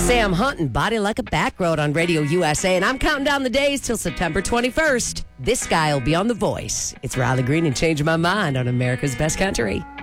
Sam Hunt and Body Like a Back Road on Radio USA, and I'm counting down the days till September 21st. This guy will be on The Voice. It's Riley Green and Changing My Mind on America's Best Country.